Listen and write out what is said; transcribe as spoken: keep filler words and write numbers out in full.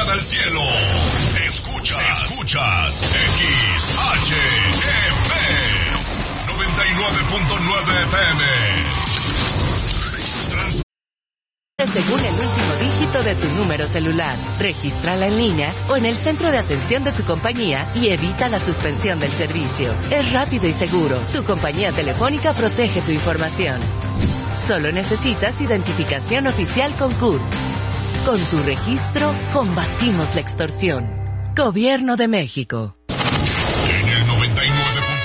del cielo. Escuchas, escuchas X H E P noventa y nueve punto nueve F M. Según el último dígito de tu número celular, regístrala en línea o en el centro de atención de tu compañía y evita la suspensión del servicio. Es rápido y seguro. Tu compañía telefónica protege tu información. Solo necesitas identificación oficial con C U R. Con tu registro, combatimos la extorsión. Gobierno de México.